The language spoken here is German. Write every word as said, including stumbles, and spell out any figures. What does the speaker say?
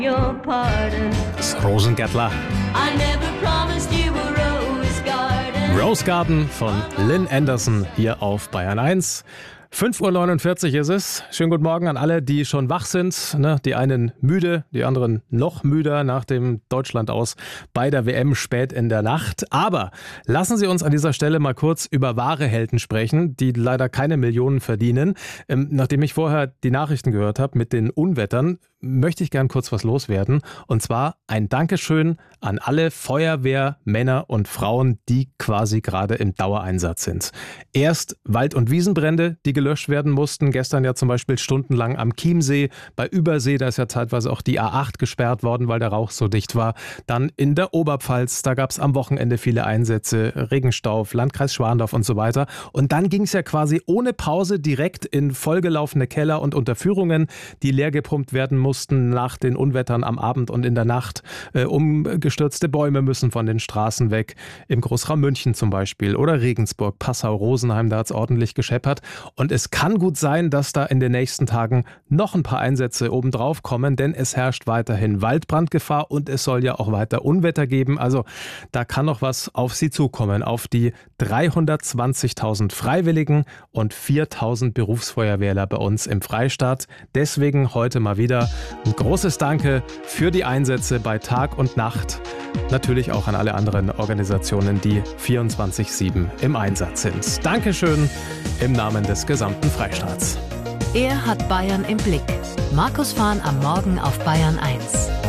your pardon. Das Rosengärtler. I never promised you a rose garden. Rose Garden von Lynn Anderson hier auf Bayern eins. fünf Uhr neunundvierzig ist es. Schönen guten Morgen an alle, die schon wach sind. Ne, die einen müde, die anderen noch müder nach dem Deutschland-Aus bei der W M spät in der Nacht. Aber lassen Sie uns an dieser Stelle mal kurz über wahre Helden sprechen, die leider keine Millionen verdienen. Ähm, nachdem ich vorher die Nachrichten gehört habe mit den Unwettern, möchte ich gern kurz was loswerden. Und zwar ein Dankeschön an alle Feuerwehrmänner und Frauen, die quasi gerade im Dauereinsatz sind. Erst Wald- und Wiesenbrände, die gelöscht werden mussten. Gestern ja zum Beispiel stundenlang am Chiemsee. Bei Übersee, da ist ja zeitweise auch die A acht gesperrt worden, weil der Rauch so dicht war. Dann in der Oberpfalz, da gab es am Wochenende viele Einsätze. Regenstauf, Landkreis Schwandorf und so weiter. Und dann ging es ja quasi ohne Pause direkt in vollgelaufene Keller und Unterführungen, die leer gepumpt werden mussten. mussten nach den Unwettern am Abend und in der Nacht. Äh, umgestürzte Bäume müssen von den Straßen weg. Im Großraum München zum Beispiel oder Regensburg, Passau, Rosenheim, da hat es ordentlich gescheppert. Und es kann gut sein, dass da in den nächsten Tagen noch ein paar Einsätze obendrauf kommen, denn es herrscht weiterhin Waldbrandgefahr und es soll ja auch weiter Unwetter geben. Also da kann noch was auf Sie zukommen, auf die dreihundertzwanzigtausend Freiwilligen und viertausend Berufsfeuerwehrler bei uns im Freistaat. Deswegen heute mal wieder ein großes Danke für die Einsätze bei Tag und Nacht. Natürlich auch an alle anderen Organisationen, die vierundzwanzig sieben im Einsatz sind. Dankeschön im Namen des gesamten Freistaats. Er hat Bayern im Blick. Markus Fahn am Morgen auf Bayern eins.